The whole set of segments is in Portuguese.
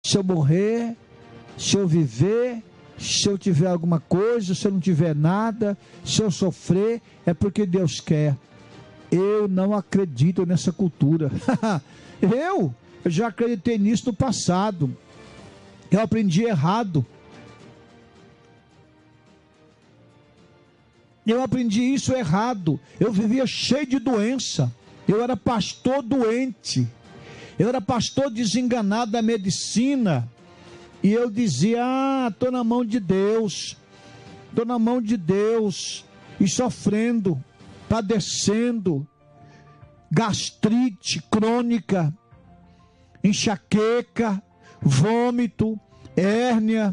Se eu morrer, se eu viver, se eu tiver alguma coisa, se eu não tiver nada, se eu sofrer, é porque Deus quer. Eu não acredito nessa cultura. Eu já acreditei nisso no passado. Eu aprendi errado. Eu aprendi isso errado. Eu vivia cheio de doença. Eu era pastor doente. Eu era pastor desenganado da medicina. E eu dizia, estou na mão de Deus. Estou na mão de Deus. E sofrendo, padecendo, gastrite crônica, enxaqueca, vômito, hérnia,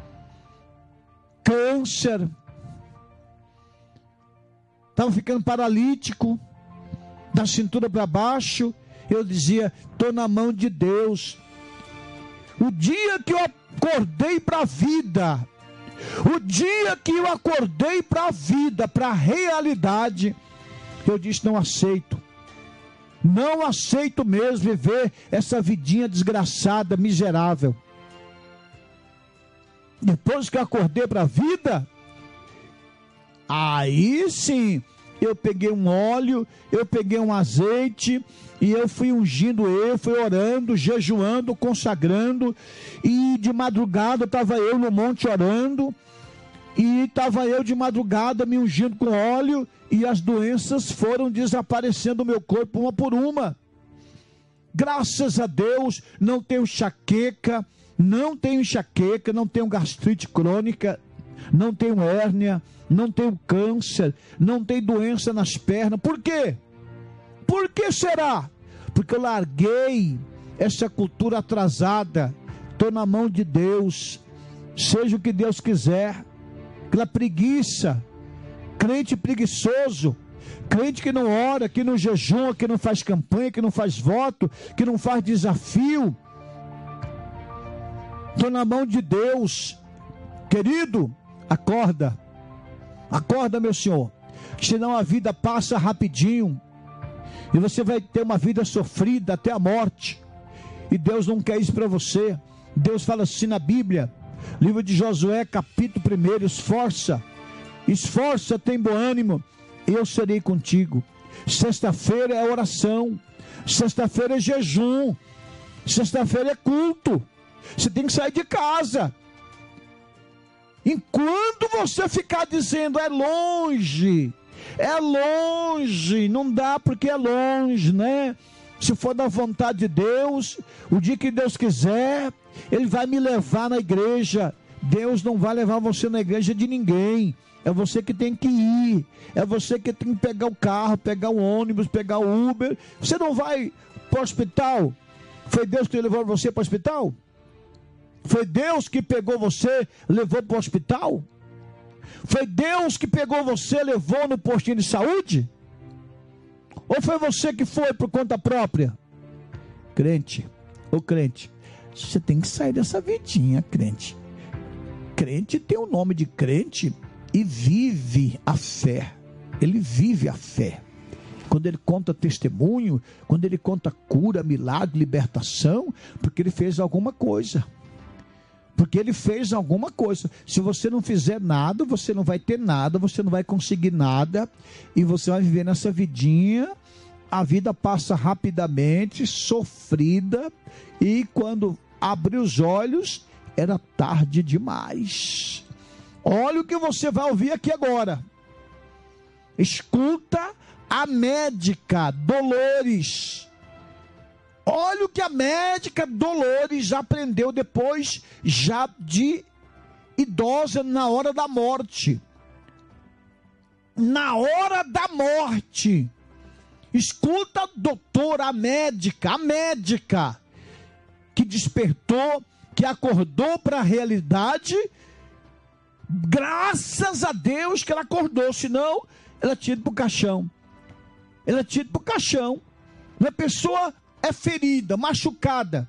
câncer. Estava ficando paralítico, da cintura para baixo. Eu dizia, estou na mão de Deus. O dia que eu acordei para a vida, o dia que eu acordei para a vida, para a realidade, eu disse, não aceito. Não aceito mesmo viver essa vidinha desgraçada, miserável. Depois que eu acordei para a vida, aí sim, eu peguei um óleo, eu peguei um azeite, e eu fui ungindo, eu fui orando, jejuando, consagrando, e de madrugada estava eu no monte orando, e estava eu de madrugada me ungindo com óleo, e as doenças foram desaparecendo do meu corpo uma por uma. Graças a Deus, não tenho enxaqueca, não tenho gastrite crônica, não tenho hérnia, não tenho câncer, não tenho doença nas pernas. Por quê? Por que será? Porque eu larguei essa cultura atrasada. Estou na mão de Deus, seja o que Deus quiser. Aquela preguiça, crente preguiçoso, crente que não ora, que não jejua, que não faz campanha, que não faz voto, que não faz desafio. Estou na mão de Deus. Querido, acorda, meu senhor, senão a vida passa rapidinho, e você vai ter uma vida sofrida até a morte, e Deus não quer isso para você. Deus fala assim na Bíblia, livro de Josué, capítulo 1, esforça, tem bom ânimo, eu serei contigo. Sexta-feira é oração, sexta-feira é jejum, sexta-feira é culto, você tem que sair de casa. Enquanto você ficar dizendo é longe, não dá porque é longe, né? Se for da vontade de Deus, o dia que Deus quiser, Ele vai me levar na igreja. Deus não vai levar você na igreja de ninguém. É você que tem que ir, é você que tem que pegar o carro, pegar o ônibus, pegar o Uber. Você não vai para o hospital? Foi Deus que levou você para o hospital? Foi Deus que pegou você, levou para o hospital? Foi Deus que pegou você, levou no postinho de saúde? Ou foi você que foi por conta própria? Crente, você tem que sair dessa vidinha, crente. Crente tem o nome de crente e vive a fé. Ele vive a fé. Quando ele conta testemunho, quando ele conta cura, milagre, libertação, porque ele fez alguma coisa. Porque ele fez alguma coisa. Se você não fizer nada, você não vai ter nada, você não vai conseguir nada, e você vai viver nessa vidinha. A vida passa rapidamente, sofrida, e quando abre os olhos, era tarde demais. Olha o que você vai ouvir aqui agora. Escuta a médica Dolores. Olha o que a médica Dolores aprendeu depois, já de idosa, na hora da morte. Na hora da morte. Escuta, doutora, a médica que despertou, que acordou para a realidade. Graças a Deus que ela acordou, senão ela tinha ido para o caixão. Uma pessoa é ferida, machucada,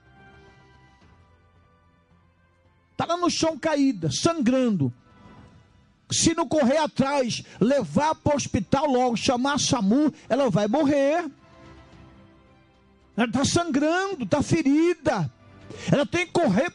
está lá no chão caída, sangrando. Se não correr atrás, levar para o hospital logo, chamar SAMU, ela vai morrer. Ela está sangrando, está ferida. Ela tem que correr